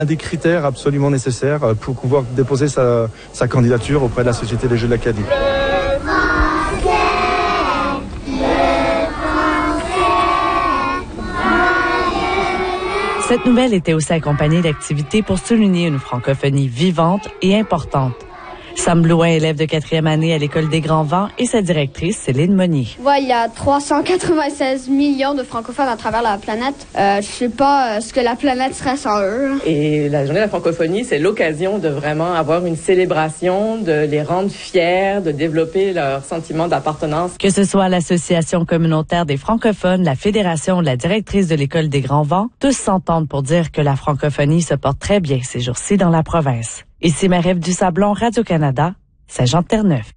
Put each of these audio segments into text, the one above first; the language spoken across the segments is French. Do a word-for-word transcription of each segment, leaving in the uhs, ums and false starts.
Un des critères absolument nécessaires pour pouvoir déposer sa, sa candidature auprès de la Société des Jeux de l'Acadie. Cette nouvelle était aussi accompagnée d'activités pour souligner une francophonie vivante et importante. Sam Blouin, élève de quatrième année à l'École des Grands Vents, et sa directrice, Céline Monnier. Ouais, il y a trois cent quatre-vingt-seize millions de francophones à travers la planète. Euh, je sais pas euh, ce que la planète serait sans eux. Et la Journée de la francophonie, c'est l'occasion de vraiment avoir une célébration, de les rendre fiers, de développer leur sentiment d'appartenance. Que ce soit l'Association communautaire des francophones, la Fédération ou la directrice de l'École des Grands Vents, tous s'entendent pour dire que la francophonie se porte très bien ces jours-ci dans la province. Ici Marie-Ève Dusablon, Radio-Canada, Saint-Jean-de-Terre-Neuve.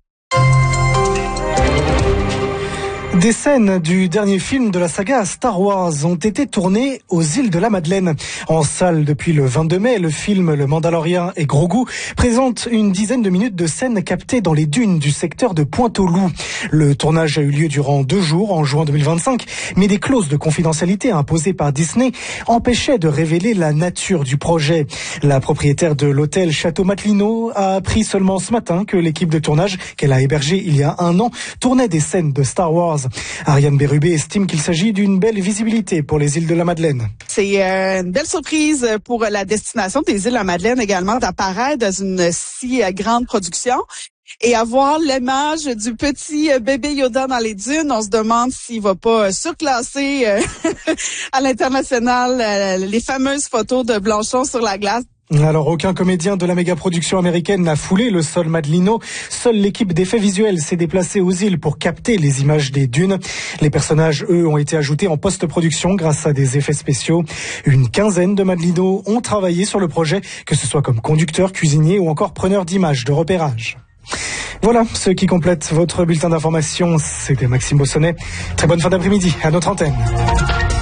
Des scènes du dernier film de la saga Star Wars ont été tournées aux îles de la Madeleine. En salle depuis le vingt-deux mai, le film Le Mandalorian et Grogu présente une dizaine de minutes de scènes captées dans les dunes du secteur de Pointe-aux-Loups. Le tournage a eu lieu durant deux jours en juin deux mille vingt-cinq, mais des clauses de confidentialité imposées par Disney empêchaient de révéler la nature du projet. La propriétaire de l'hôtel Château Matelino a appris seulement ce matin que l'équipe de tournage qu'elle a hébergée il y a un an tournait des scènes de Star Wars. Ariane Bérubé estime qu'il s'agit d'une belle visibilité pour les îles de la Madeleine. C'est euh, une belle surprise pour la destination des îles de la Madeleine également d'apparaître dans une si euh, grande production. Et avoir l'image du petit bébé Yoda dans les dunes, on se demande s'il va pas surclasser euh, à l'international euh, les fameuses photos de Blanchon sur la glace. Alors, aucun comédien de la méga-production américaine n'a foulé le sol madelino. Seule l'équipe d'effets visuels s'est déplacée aux îles pour capter les images des dunes. Les personnages, eux, ont été ajoutés en post-production grâce à des effets spéciaux. Une quinzaine de madelinos ont travaillé sur le projet, que ce soit comme conducteurs, cuisiniers ou encore preneurs d'images de repérage. Voilà ce qui complète votre bulletin d'information. C'était Maxime Bossonnet. Très bonne fin d'après-midi à notre antenne.